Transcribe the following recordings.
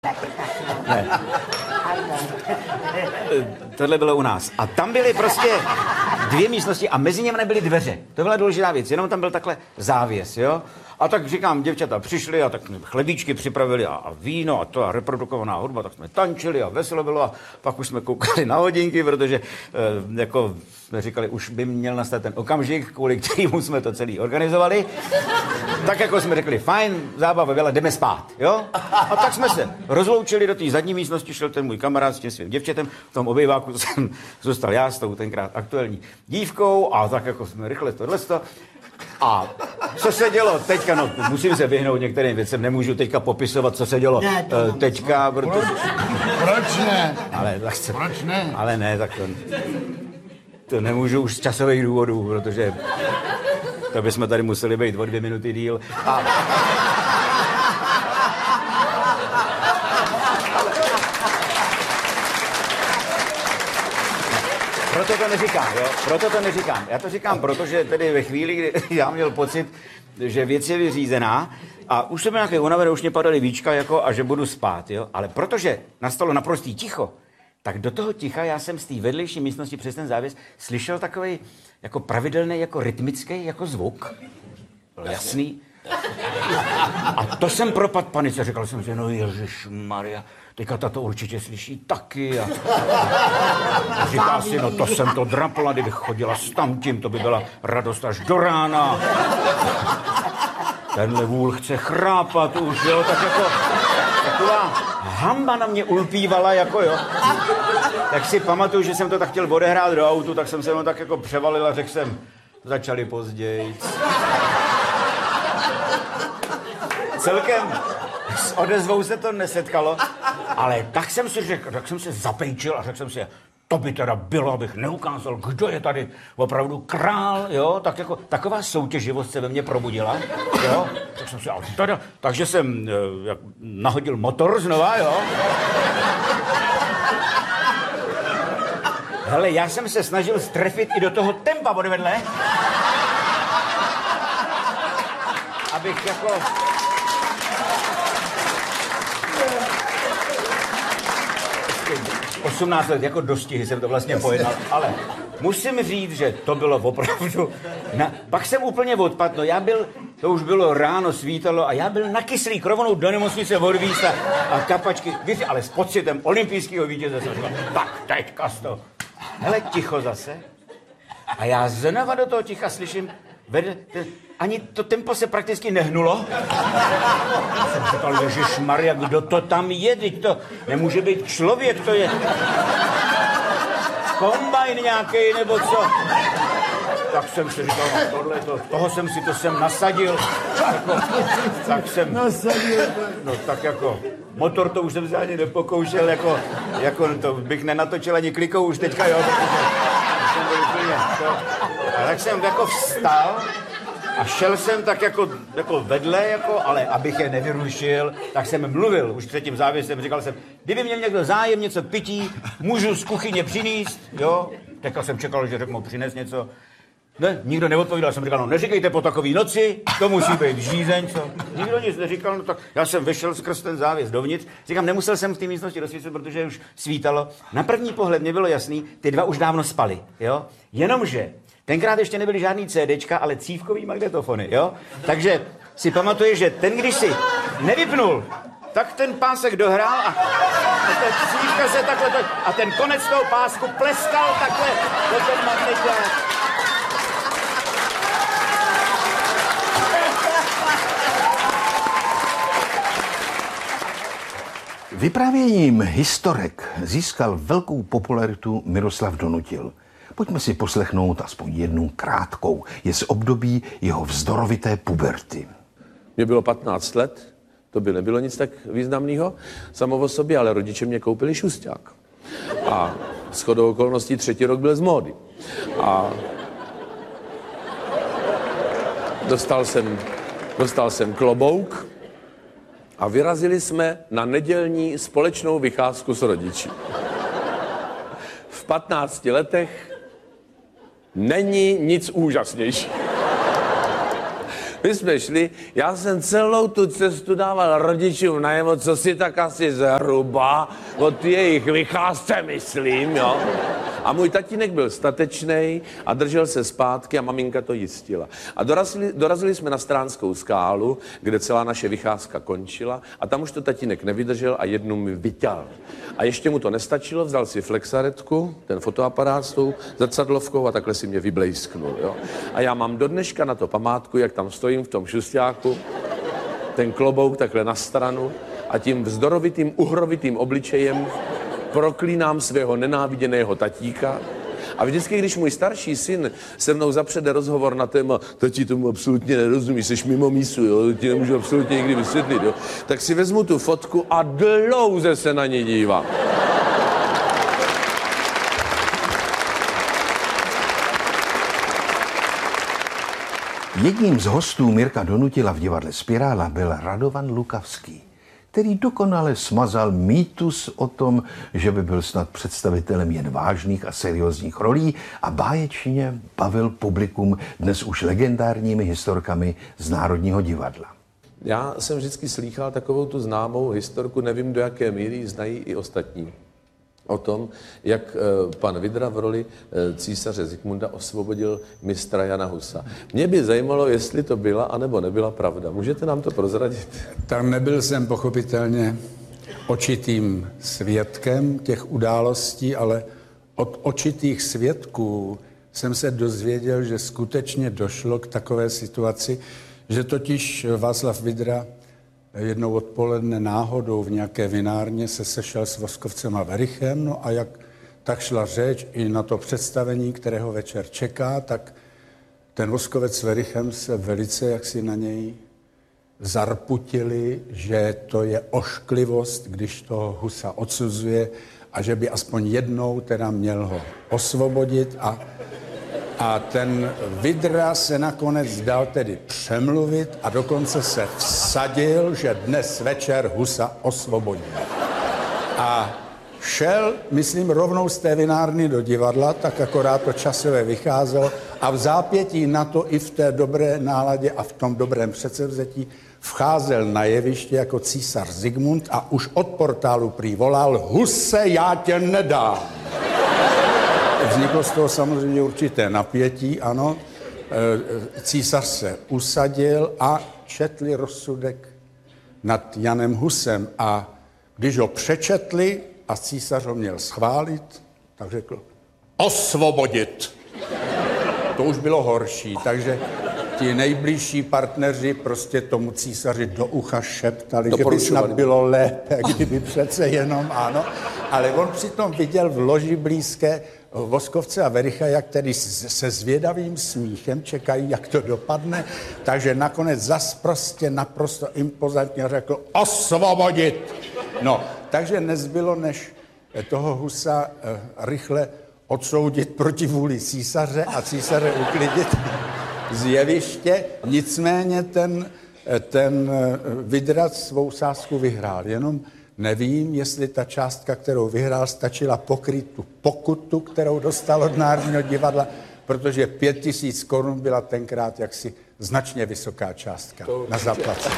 Ne. Tohle bylo u nás. A tam byly prostě 2 místnosti a mezi nimi nebyly dveře. To byla důležitá věc, jenom tam byl takhle závěs, jo? A tak říkám, děvčata přišli a tak chlebíčky připravili a víno a to a reprodukovaná hudba, tak jsme tančili a veselo bylo a pak už jsme koukali na hodinky, protože jako jsme říkali, už by měl nastat ten okamžik, kvůli kterému jsme to celý organizovali. Tak jako jsme řekli, fajn, zábava byla, jdeme spát, jo? A tak jsme se rozloučili do té zadní místnosti, šel ten můj kamarád s tím svým děvčetem, v tom obejváku jsem zůstal já s tou tenkrát aktuální dívkou a tak jako jsme rychle tohleto. A co se dělo teďka, no musím se vyhnout některým věcem, nemůžu teďka popisovat, co se dělo teďka, protože... Proč ne? Ale tak se... Proč ne? Ale ne, tak to nemůžu už z časových důvodů, protože to bychom tady museli být o 2 minuty díl. A... Proto to neříkám, jo? Proto to neříkám. Já to říkám, protože tedy ve chvíli, kdy já měl pocit, že věc je vyřízená a už jsem nějaké unavené, už mě padaly víčka, jako, a že budu spát, jo? Ale protože nastalo naprostý ticho, tak do toho ticha já jsem z té vedlejší místnosti přes ten závěs slyšel takový jako pravidelný, jako rytmický, jako zvuk. Byl jasný. A to jsem propadl panice. Říkal jsem si, no ježišmarja, teďka tato určitě slyší taky. A říká si, no to jsem to drapla, kdybych chodila s tamtím, to by byla radost až do rána. Tenhle vůl chce chrápat už, jo, tak jako taková hamba na mě ulpívala, jako jo. Tak si pamatuju, že jsem to tak chtěl odehrát do autu, tak jsem se tak jako převalil a řekl jsem, začali později. Celkem s odezvou se to nesetkalo, ale tak jsem si řekl, tak jsem se zapejčil a řekl jsem si, to by teda bylo, abych neukázal, kdo je tady opravdu král, jo, tak jako taková soutěživost se ve mně probudila, jo, tak jsem si, takže jsem nahodil motor znova, jo. Hele, já jsem se snažil strefit i do toho tempa odvedle, abych jako... 18 let, jako dostihy jsem to vlastně pojednal, ale musím říct, že to bylo opravdu... Pak jsem úplně odpadl, no to už bylo ráno, svítalo a já byl na kyslík, rovnou do nemocnice odvízt a kapačky, víte, ale s pocitem olympijského vítěze jsem říkal, tak teďka to. Hele, ticho zase. A já znova do toho ticha slyším, ani to tempo se prakticky nehnulo. Já jsem říkal, ježišmarja, kdo to tam je? Teď to nemůže být člověk, to je kombajn nějaký nebo co. Tak jsem si říkal, toho jsem si to sem nasadil. Tak jsem... Nasadil. No tak jako, motor to už jsem se ani nepokoušel, jako to bych nenatočil ani klikou už teďka, jo. A tak jsem jako vstal a šel jsem tak jako vedle, ale abych je nevyrušil, tak jsem mluvil už před tím závěsem, říkal jsem, kdyby měl někdo zájem něco pití, můžu z kuchyně přinést, jo. Teďka jsem čekal, že řeknou přines něco. Ne, nikdo neodpovídal, jsem říkal, no neříkejte po takový noci, to musí být žízeň, co? Nikdo nic neříkal, no tak já jsem vyšel skrz ten závěs dovnitř, říkám, nemusel jsem v té místnosti rozsvítit, protože už svítalo. Na první pohled mě bylo jasný, ty dva už dávno spali, jo? Jenomže tenkrát ještě nebyly žádný CDčka, ale cívkový magnetofony, jo? Takže si pamatuješ, že ten, když si nevypnul, tak ten pásek dohrál a ta cívka se takhle, a ten konec toho pásku pleskal takhle do ten magneták. Vyprávěním historek získal velkou popularitu Miroslav Donutil. Pojďme si poslechnout aspoň jednu krátkou. Je z období jeho vzdorovité puberty. Mně bylo 15 let, to by nebylo nic tak významného samo o sobě, ale rodiče mě koupili šusťák. A shodou okolností 3. rok byl z módy. A dostal jsem klobouk a vyrazili jsme na nedělní společnou vycházku s rodiči. V 15 letech není nic úžasnější. My jsme šli, já jsem celou tu cestu dával rodičům najevo, co si tak asi zhruba od jejich vycházce myslím, jo. A můj tatínek byl statečnej a držel se zpátky a maminka to jistila. A dorazili jsme na Stránskou skálu, kde celá naše vycházka končila a tam už to tatínek nevydržel a jednu mi vyťal. A ještě mu to nestačilo, vzal si flexaretku, ten fotoaparát s tou zrcadlovkou a takhle si mě vyblejsknul, jo. A já mám do dneška na to památku, jak tam stojím v tom šustáku, ten klobouk takhle na stranu a tím vzdorovitým, uhrovitým obličejem proklínám svého nenáviděného tatíka. A vždycky, když můj starší syn se mnou zapřede rozhovor na téma tati, tomu absolutně nerozumíš, jsi mimo mísu, jo, ti nemůžu absolutně nikdy vysvětlit, jo, tak si vezmu tu fotku a dlouze se na ní dívám. Jedním z hostů Mirka Donutila v divadle Spirála byl Radovan Lukavský, který dokonale smazal mýtus o tom, že by byl snad představitelem jen vážných a seriózních rolí a báječně bavil publikum dnes už legendárními historkami z Národního divadla. Já jsem vždycky slýchal takovou tu známou historku, nevím do jaké míry ji znají i ostatní, o tom, jak pan Vydra v roli císaře Zikmunda osvobodil mistra Jana Husa. Mě by zajímalo, jestli to byla anebo nebyla pravda. Můžete nám to prozradit? Tam nebyl jsem pochopitelně očitým svědkem těch událostí, ale od očitých svědků jsem se dozvěděl, že skutečně došlo k takové situaci, že totiž Václav Vydra jednou odpoledne náhodou v nějaké vinárně se sešel s Voskovcem a Werichem, no a jak tak šla řeč i na to představení, kterého večer čeká, tak ten Voskovec s Werichem se velice jaksi na něj zarputili, že to je ošklivost, když toho Husa odsuzuje a že by aspoň jednou teda měl ho osvobodit a ten Vydra se nakonec dal tedy přemluvit a dokonce se vsadil, že dnes večer Husa osvobodí. A šel, myslím, rovnou z té vinárny do divadla, tak akorát to časově vycházelo a v zápětí na to i v té dobré náladě a v tom dobrém předsevzetí vcházel na jeviště jako císař Zikmund a už od portálu prý volal: Huse, já tě nedám. Vzniklo z toho samozřejmě určité napětí, ano. Císař se usadil a četli rozsudek nad Janem Husem. A když ho přečetli a císař ho měl schválit, tak řekl: osvobodit. To už bylo horší, takže ti nejbližší partneři prostě tomu císaři do ucha šeptali, že by snad bylo lépe, kdyby přece jenom ano. Ale on přitom viděl v loži blízké Voskovce a Wericha, jak tedy se zvědavým smíchem čekají, jak to dopadne, takže nakonec zas prostě naprosto impozantně řekl: osvobodit! No, takže nezbylo, než toho Husa rychle odsoudit proti vůli císaře a císaře uklidit z jeviště. Nicméně ten Vydra svou sázku vyhrál, jenom nevím, jestli ta částka, kterou vyhrál, stačila pokryt tu pokutu, kterou dostal od Národního divadla, protože 5 000 korun byla tenkrát jaksi značně vysoká částka na zaplacení.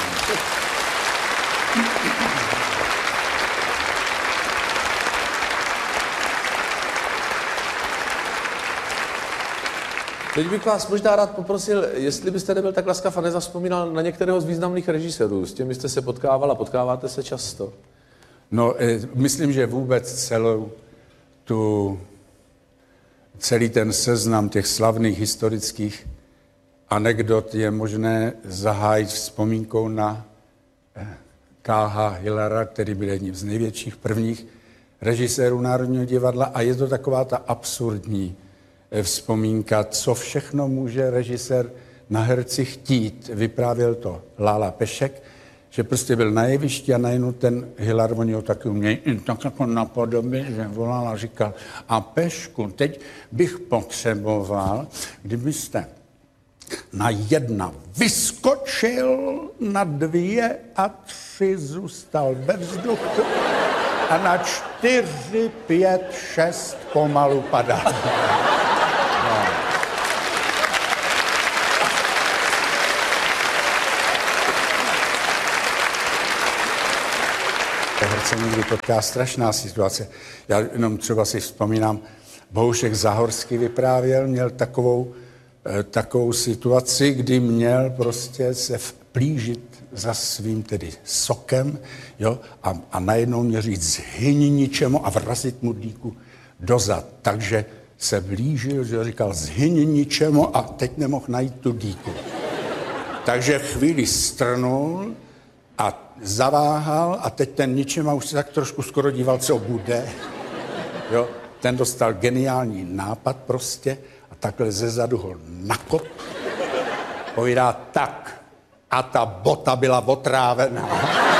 Teď bych vás možná rád poprosil, jestli byste nebyl tak laskav a nezavzpomínal na některého z významných režisérů. S těmi jste se potkával a potkáváte se často. No, myslím, že vůbec celý ten seznam těch slavných historických anekdot je možné zahájit vzpomínkou na K.H. Hillara, který byl jedním z největších prvních režisérů Národního divadla, a je to taková ta absurdní vzpomínka, co všechno může režisér na herci chtít. Vyprávěl to Lála Pešek, že prostě byl na jevišti a najednou ten Hillar, oni ho taky umějí tak jako napodobit, že volal a říkal: a Pešku, teď bych potřeboval, kdybyste na 1 vyskočil, na 2 a 3 zůstal ve vzduchu a na 4, 5, 6 pomalu padal. No. té herce někdy potká strašná situace. Já jenom třeba si vzpomínám, Bohušek Zahorský vyprávěl, měl takovou situaci, kdy měl prostě se vplížit za svým tedy sokem, jo, a najednou měl říct zhyni ničemu a vrazit mu dýku dozad. Takže se blížil, že říkal zhyni ničemu a teď nemohl najít tu dýku. Takže chvíli strnul a zaváhal a teď ten ničema už se tak trošku skoro díval, co bude. Jo, ten dostal geniální nápad prostě a takhle zezadu ho nakop. Povídá tak a ta bota byla otrávená.